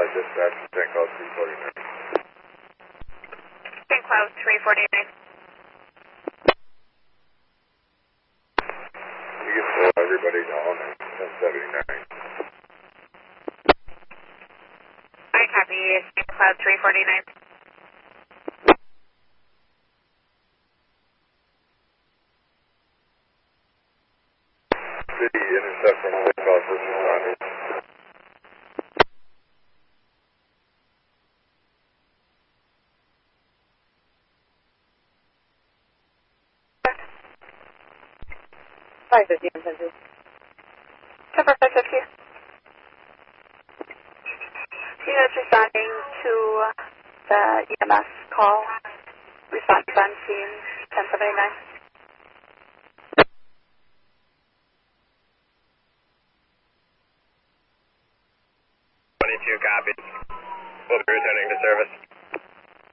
dispatch, St. Cloud 349. St. Cloud 349. You can slow everybody down at 1079. I copy St. Cloud 349. City intercept from St. Cloud first responders. Five 50 on 10 2. Cover 550. Units responding to the EMS call. Response on scene 1079. 22 copies. We'll be returning to service.